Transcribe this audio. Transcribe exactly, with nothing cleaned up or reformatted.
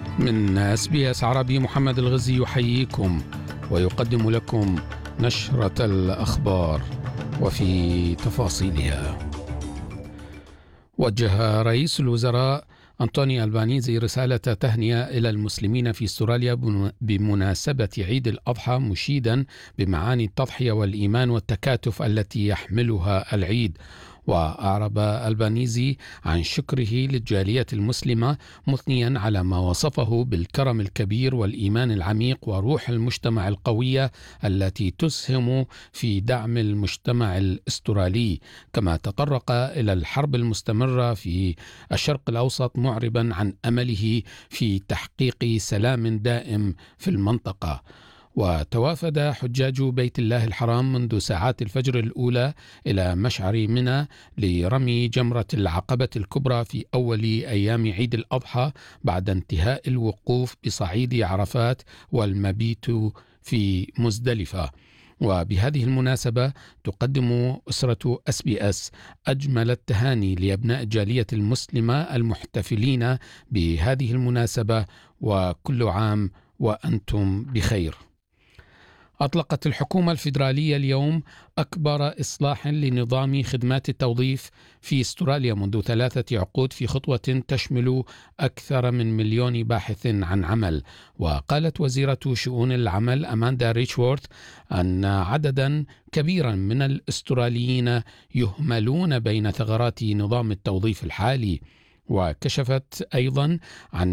من اس بي اس عربي محمد الغزي يحييكم ويقدم لكم نشرة الأخبار وفي تفاصيلها. وجه رئيس الوزراء أنطوني ألبانيزي رسالة تهنئة إلى المسلمين في استراليا بمناسبة عيد الأضحى، مشيدا بمعاني التضحية والإيمان والتكاتف التي يحملها العيد. وأعرب ألبانيزي عن شكره للجالية المسلمة، مثنيا على ما وصفه بالكرم الكبير والإيمان العميق وروح المجتمع القوية التي تسهم في دعم المجتمع الأسترالي. كما تطرق إلى الحرب المستمرة في الشرق الأوسط، معربا عن أمله في تحقيق سلام دائم في المنطقة. وتوافد حجاج بيت الله الحرام منذ ساعات الفجر الأولى إلى مشعر منى لرمي جمرة العقبة الكبرى في أول أيام عيد الأضحى، بعد انتهاء الوقوف بصعيد عرفات والمبيت في مزدلفة. وبهذه المناسبة تقدم أسرة اس بي اس أجمل التهاني لأبناء الجالية المسلمة المحتفلين بهذه المناسبة، وكل عام وأنتم بخير. أطلقت الحكومة الفيدرالية اليوم أكبر إصلاح لنظام خدمات التوظيف في استراليا منذ ثلاثة عقود، في خطوة تشمل أكثر من مليون باحث عن عمل. وقالت وزيرة شؤون العمل أماندا ريتشورث أن عددا كبيرا من الأستراليين يهملون بين ثغرات نظام التوظيف الحالي. وكشفت أيضا عن